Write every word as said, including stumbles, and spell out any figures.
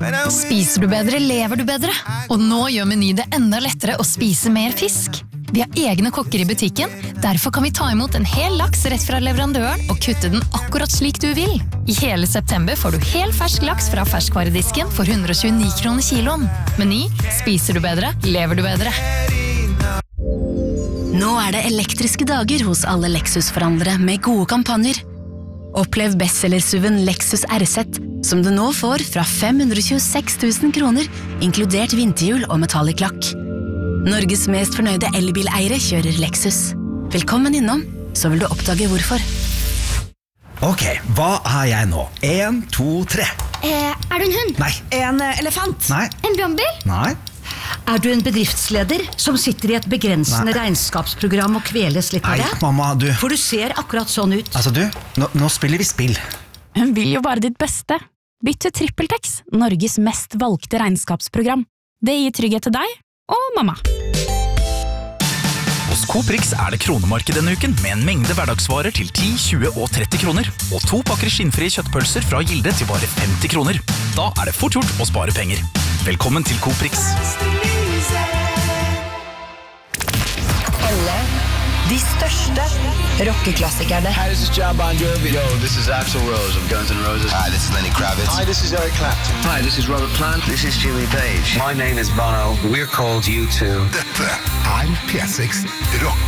Spiser du bedre, lever du bedre. Og nå gjør Meny det enda lettere å spise mer fisk. Vi har egne kokker i butikken, derfor kan vi ta imot en hel laks rett fra leverandøren og kutte den akkurat slik du vil. I hele september får du hel fersk laks fra ferskvaredisken for hundre og tjueni kroner kiloen. Meny, spiser du bedre, lever du bedre. Nå er det elektriske dager hos alle Lexus-forhandlere med gode kampanjer. Opplev bestsellersuven Lexus R Z, som du nå får fra fem hundre og tjueseks tusen kroner, inkludert vinterhjul og metallic lakk. Norges mest fornøyde elbileiere kjører Lexus. Velkommen innom, så vil du oppdage hvorfor. Ok, hva er jeg nå? En, to, tre. Eh, er du en hund? Nei. En elefant? Nei. En brannbil? Nei. Er du en bedriftsleder som sitter i et begrensende Nei. regnskapsprogram og kveles litt av Nei, det? mamma, du. For du ser akkurat sånn ut. Altså du, nå, nå spiller vi spill. Hun vil jo bare ditt beste. Bytt til TrippelTex, Norges mest valgte regnskapsprogram. Det gir trygghet til deg og mamma. Hos Coprix er det kronemarked denne uken med en mengde hverdagsvarer til ti, tjue og tretti kroner. Og to pakker skinnfrie kjøttpølser fra Gilde til bare femti kroner. Da er det fort gjort å spare penger. Velkommen til Coprix. Alle de største rockeklassikerne. Hi, this is John Bon Jovi. Yo, this is Axl Rose of Guns N' Roses. Hi, this is Lenny Kravitz. Hi, this is Eric Clapton. Hi, this is Robert Plant. This is Jimmy Page. My name is Bono. We're called U two. Dette er P seks Rock.